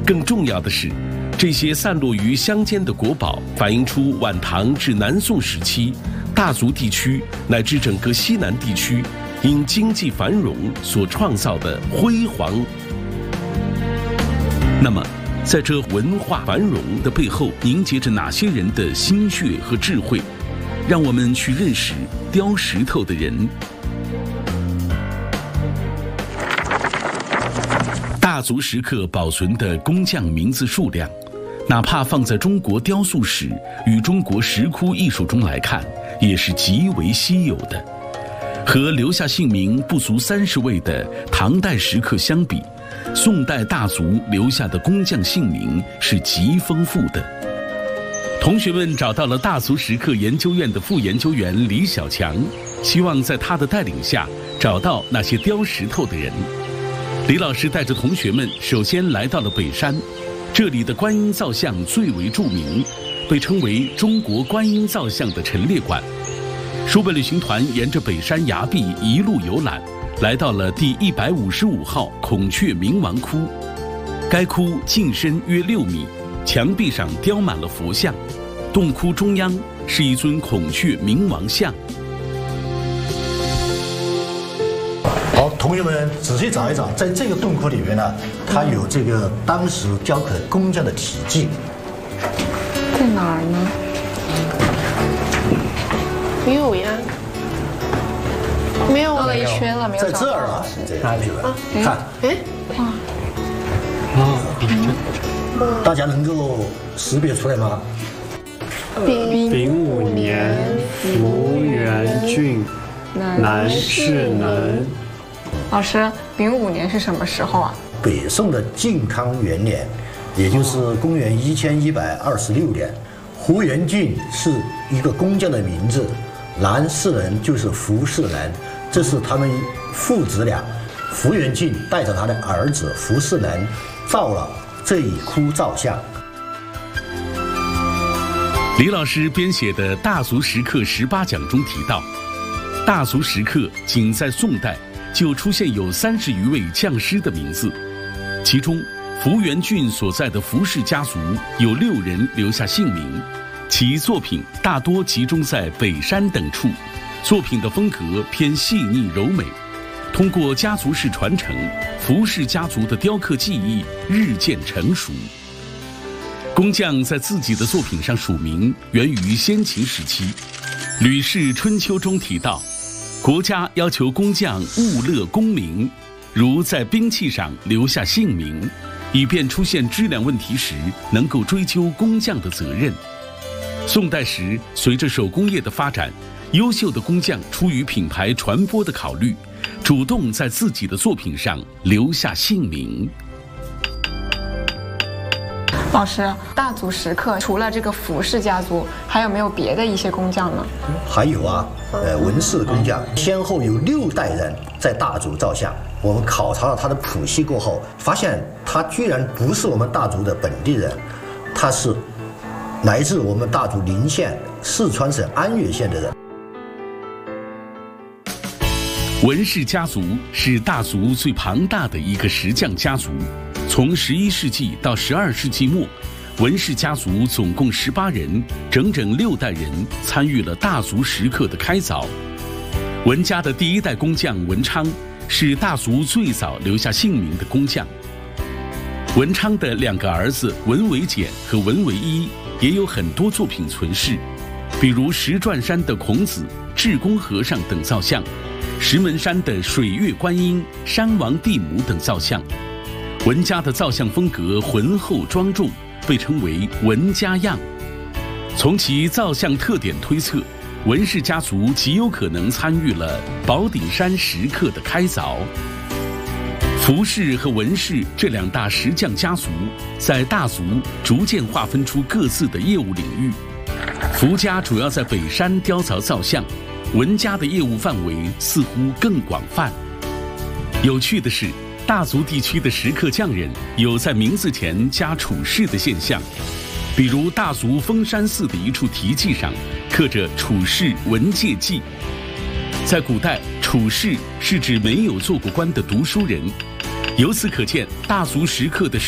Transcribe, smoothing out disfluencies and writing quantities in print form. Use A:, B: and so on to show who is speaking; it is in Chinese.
A: 更重要的是，这些散落于乡间的国宝，反映出晚唐至南宋时期大足地区乃至整个西南地区因经济繁荣所创造的辉煌。那么，在这文化繁荣的背后，凝结着哪些人的心血和智慧？让我们去认识雕石头的人。大足石刻保存的工匠名字数量，哪怕放在中国雕塑史与中国石窟艺术中来看，也是极为稀有的。和留下姓名不足30位的唐代石刻相比，宋代大足留下的工匠姓名是极丰富的。同学们找到了大足石刻研究院的副研究员李小强，希望在他的带领下找到那些雕石头的人。李老师带着同学们首先来到了北山，这里的观音造像最为著名，被称为中国观音造像的陈列馆。书本旅行团沿着北山崖壁一路游览，来到了第155号孔雀明王窟。该窟进深约6米，墙壁上雕满了佛像，洞窟中央是一尊孔雀明王像。
B: 好，同学们仔细找一找，在这个洞窟里面呢，它有这个当时雕刻工匠的体记。
C: 在哪儿呢？没有呀，没有了一圈了，没有。
B: 在这儿啊，哪里了？看，哇，大家能够识别出来吗？
D: 丙午年，福元郡，南势能。
C: 老师，丙午年是什么时候啊？
B: 北宋的靖康元年，也就是公元1126年。胡元俊是一个工匠的名字，南势能就是福势能，这是他们父子俩。胡元俊带着他的儿子福势能造了这一窟造像。
A: 李老师编写的《大足石刻18讲》中提到，大足石刻仅在宋代就出现有30余位匠师的名字，其中福元俊所在的福氏家族有6人留下姓名，其作品大多集中在北山等处，作品的风格偏细腻柔美。通过家族式传承，福氏家族的雕刻技艺日渐成熟。工匠在自己的作品上署名源于先秦时期，《吕氏春秋》中提到，国家要求工匠务乐功名，如在兵器上留下姓名，以便出现质量问题时能够追究工匠的责任。宋代时，随着手工业的发展，优秀的工匠出于品牌传播的考虑，主动在自己的作品上留下姓名。
C: 老师，大足石刻除了这个福氏家族，还有没有别的一些工匠呢？
B: 还有啊，文氏工匠先后有6代人在大足造像。我们考察了他的谱系过后，发现他居然不是我们大足的本地人，他是来自我们大足临县四川省安岳县的人。
A: 文氏家族是大足最庞大的一个石匠家族。从11世纪到12世纪末，文氏家族总共18人，整整6代人参与了大足石刻的开凿。文家的第1代工匠文昌是大足最早留下姓名的工匠。文昌的2个儿子文维简和文维一也有很多作品存世，比如石转山的孔子、智公和尚等造像，石门山的水月观音、山王地母等造像。文家的造像风格浑厚庄重，被称为文家样。从其造像特点推测，文氏家族极有可能参与了宝顶山石刻的开凿。福氏和文氏这2大石匠家族在大足逐渐划分出各自的业务领域。福家主要在北山雕凿造像，文家的业务范围似乎更广泛。有趣的是，大足地区的石刻匠人有在名字前加处士的现象，比如大足峰山寺的一处题记上刻着处士文戒记。在古代，处士是指没有做过官的读书人，由此可见，大足石刻的